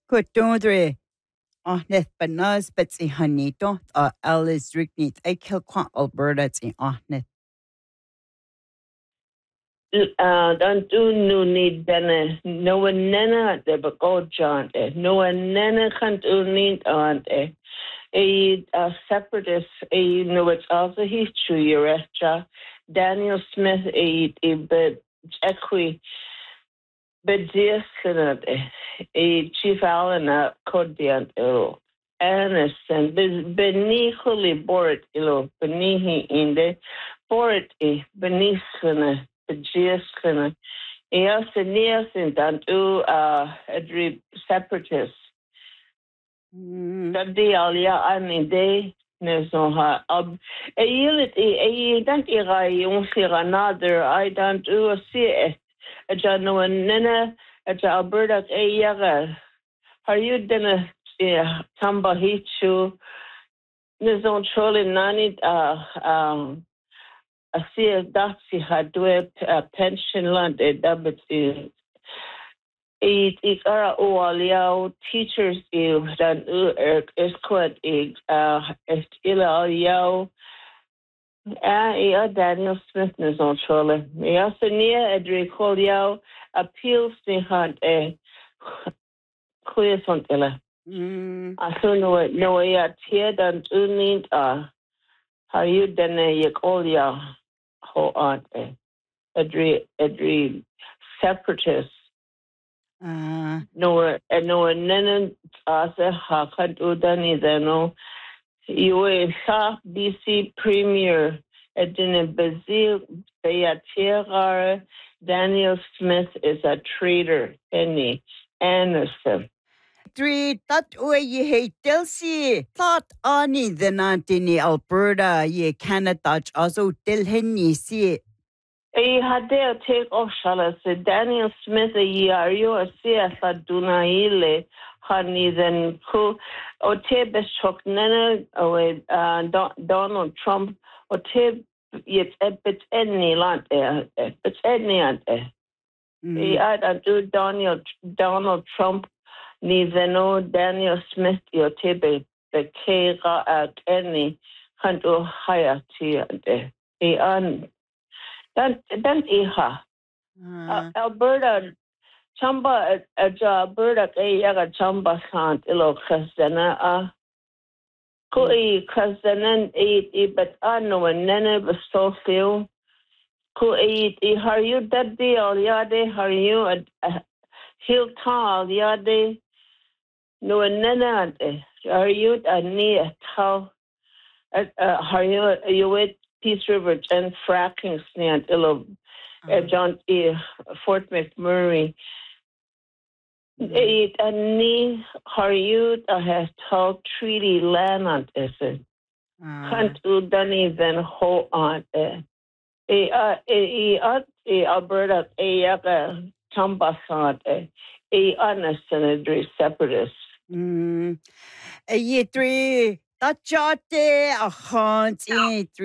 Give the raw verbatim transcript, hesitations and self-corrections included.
Kutundre. Oh, net banaz, but si hanito, uh, Alice Rignit, I kill quant Alberta, si oh, net. Uh, don't do no need denne. No one nena de bago jante. No one nena can't do need on it. A uh, separatist, a no, it's also history, your Daniel Smith, a a bit equi, but dear a chief Allen, a cordiant, ilo. Anderson, beneathly board, ilo, beneath in the board, a beneath, a geoskana. Yes, and yes, and don't do uh, a separatist. Dabdi alia ani de nezoha ab e yilit e don't ira yung sira nader I don't do a see a jano nena a Alberta e yaga are you dena tamba hichu nezon chole nani uh um a see that si hadwe pension land e dabti It is our oaliao teachers you dan is quite uh ila yao ah yeah Daniel Smith is on chole. Yeah, so near Edric Colliao appeals to hunt a clear son illa. I so know it no yeah tear dan unit uh how you then you call ya ho on Edric Edric separatists. Uh, no, no, nenen asa hakat udani zeno. You a B C Premier Edina Bazil Beatier Daniel Smith is a traitor. Any Anderson. three, that way ye hate Delcy. Thought ani the nantini Alberta, ye Canada, also till henny see. I had there take off Shalas, Daniel Smith a year, you a C S a Dunaile, honey, then who, or Tebe Shock Nana, or Donald Trump, or Tib, yet a bit any land, it's any and I had do Donald Donald Trump, neither no Daniel Smith, your Tebe, the K at any, hunt or higher to the Dan dan iha. Alberta chamba a Alberta e yaga chamba sant ilo khasana a ko e khasanan e e but ano nene so feel ko e e har you that day all yade har you a hill tall yade no nene are you a ni a tall har you you with Peace River and fracking stand ilo uh, John E. Fort McMurray. It a ni har you a has tall treaty land on this. Can't do done even hold on it. E uh e uh e Alberta e yaga chambasant e unnecessary separatists. Mm. A ye three, that jot there a haunt in three.